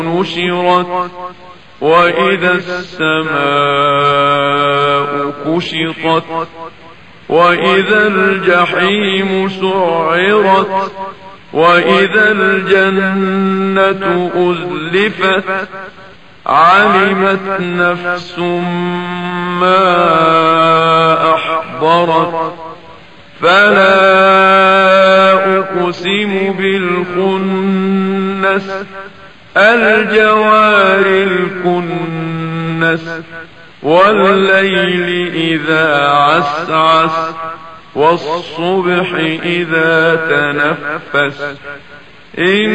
نشرت وإذا السماء كشطت وإذا الجحيم سعرت وإذا الجنة أزلفت علمت نفس ما أحضرت فلا أقسم بالخنس الجوار الكنس والليل إذا عسعس والصبح إذا تنفس